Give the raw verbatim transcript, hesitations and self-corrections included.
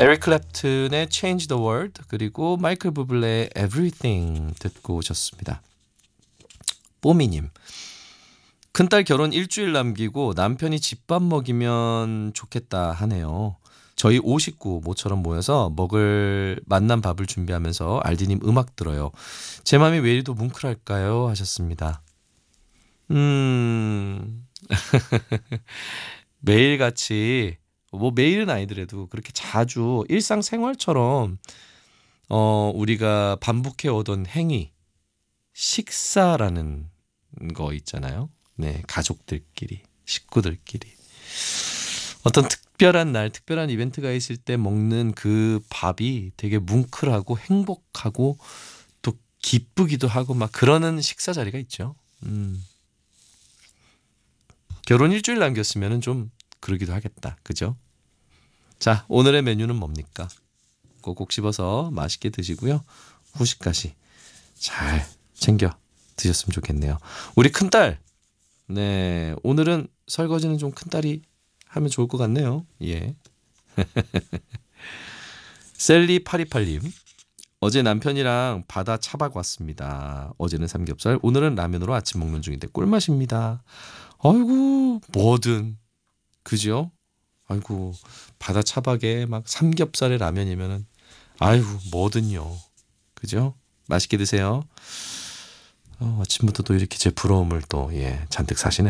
에릭 클랩튼의 Change the World 그리고 마이클 부블레의 Everything 듣고 오셨습니다. 뽀미님, 큰딸 결혼 일주일 남기고 남편이 집밥 먹이면 좋겠다 하네요. 저희 오 식구 모처럼 모여서 먹을 맛난 밥을 준비하면서 알디님 음악 들어요. 제 마음이 왜 이리도 뭉클할까요? 하셨습니다. 음... 매일같이 뭐 매일은 아니더라도 그렇게 자주 일상생활처럼 어 우리가 반복해 오던 행위, 식사라는 거 있잖아요. 네, 가족들끼리, 식구들끼리 어떤 특별한 날, 특별한 이벤트가 있을 때 먹는 그 밥이 되게 뭉클하고 행복하고 또 기쁘기도 하고 막 그러는 식사 자리가 있죠. 음. 결혼 일주일 남겼으면 좀 그러기도 하겠다. 그죠? 자, 오늘의 메뉴는 뭡니까? 꼭꼭 씹어서 맛있게 드시고요. 후식까지 잘 챙겨 드셨으면 좋겠네요. 우리 큰딸, 네, 오늘은 설거지는 좀 큰딸이 하면 좋을 것 같네요. 예. 셀리 팔이팔님, 어제 남편이랑 바다 차박 왔습니다. 어제는 삼겹살, 오늘은 라면으로 아침 먹는 중인데 꿀맛입니다. 아이고, 뭐든 그죠? 아이고, 바다 차박에 막 삼겹살에 라면이면은 아이고, 뭐든요. 그죠? 맛있게 드세요. 어, 아침부터 또 이렇게 제 부러움을 또 예, 잔뜩 사시네.